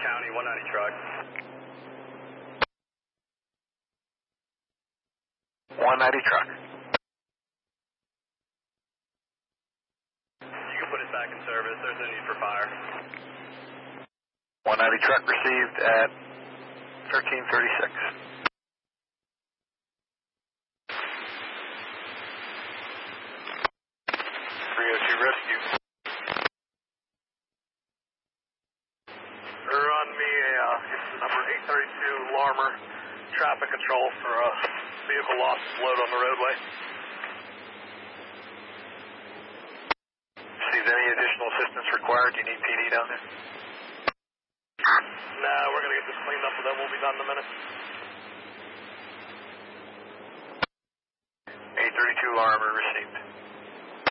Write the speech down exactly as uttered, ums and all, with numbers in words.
County, one ninety truck. one ninety truck. You can put it back in service. There's no need for fire. one ninety truck received at thirteen thirty-six. three oh two rescue. Run me a uh, number eight thirty-two Larmer traffic control for a vehicle loss load on the roadway. Is any additional assistance required? Do you need P D down there? No, we're going to get this cleaned up and then we'll be done in a minute. eight thirty-two Larmer received.